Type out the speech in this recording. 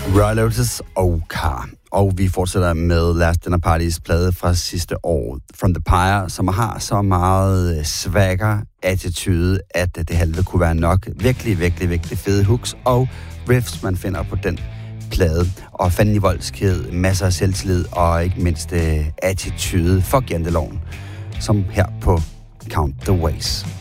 Royal Otis og Car. Og vi fortsætter med Last Dinner Parties plade fra sidste år, From the Pyre, som har så meget swagger attitude, at det halve kunne være nok. Virkelig fede hooks og riffs, man finder på den plade. Og fanden i voldskhed, masser af selvtillid og ikke mindst attitude for janteloven, som her på Count the Ways.